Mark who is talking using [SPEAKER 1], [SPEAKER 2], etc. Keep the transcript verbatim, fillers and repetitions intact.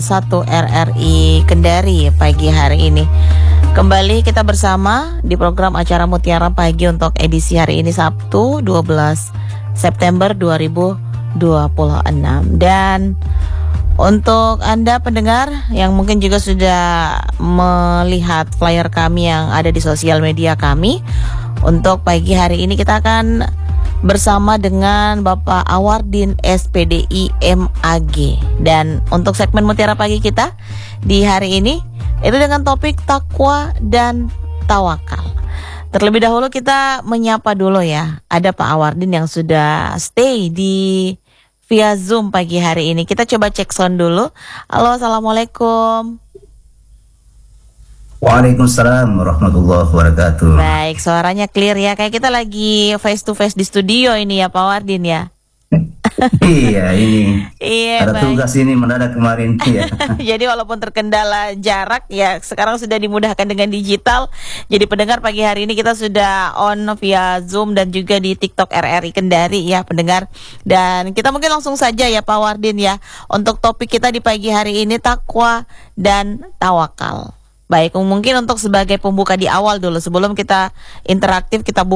[SPEAKER 1] satu R R I Kendari pagi hari ini. Kembali kita bersama di program acara Mutiara Pagi untuk edisi hari ini Sabtu dua belas September dua ribu dua puluh enam. Dan untuk Anda pendengar yang mungkin juga sudah melihat flyer kami yang ada di sosial media kami, untuk pagi hari ini kita akan bersama dengan Bapak Awardin S P D I M A G. Dan untuk segmen Mutiara Pagi kita di hari ini itu dengan topik takwa dan tawakal. Terlebih dahulu kita menyapa dulu ya, ada Pak Awardin yang sudah stay di via Zoom pagi hari ini. Kita coba cek sound dulu. Halo, assalamualaikum.
[SPEAKER 2] Waalaikumsalam warahmatullahi wabarakatuh.
[SPEAKER 1] Baik, suaranya clear ya. Kayak kita lagi face to face di studio ini ya Pak Wardin ya.
[SPEAKER 2] Iya, ini
[SPEAKER 1] Iya,
[SPEAKER 2] ada
[SPEAKER 1] baik.
[SPEAKER 2] tugas ini mendadak kemarin ya.
[SPEAKER 1] Jadi walaupun terkendala jarak ya, sekarang sudah dimudahkan dengan digital. Jadi pendengar pagi hari ini kita sudah on via Zoom dan juga di TikTok R R I Kendari ya pendengar. Dan kita mungkin langsung saja ya Pak Wardin ya, untuk topik kita di pagi hari ini takwa dan tawakal. Baik, mungkin untuk sebagai pembuka di awal dulu sebelum kita interaktif, kita buka